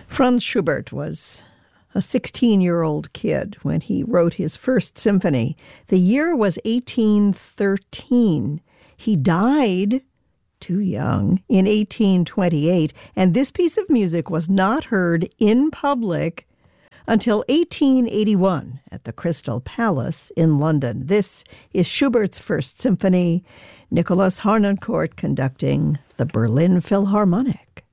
Franz Schubert was a 16-year-old kid when he wrote his first symphony. The year was 1813. He died too young in 1828, and this piece of music was not heard in public until 1881 at the Crystal Palace in London. This is Schubert's First Symphony, Nicholas Harnoncourt conducting the Berlin Philharmonic.